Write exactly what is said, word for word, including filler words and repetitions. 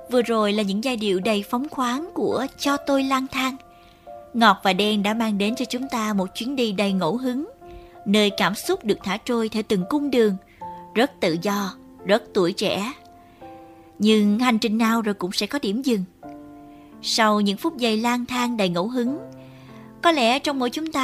Vừa rồi là những giai điệu đầy phóng khoáng của Cho Tôi Lang Thang. Ngọt và Đen đã mang đến cho chúng ta một chuyến đi đầy ngẫu hứng, nơi cảm xúc được thả trôi theo từng cung đường, rất tự do, rất tuổi trẻ. Nhưng hành trình nào rồi cũng sẽ có điểm dừng. Sau những phút giây lang thang đầy ngẫu hứng, có lẽ trong mỗi chúng ta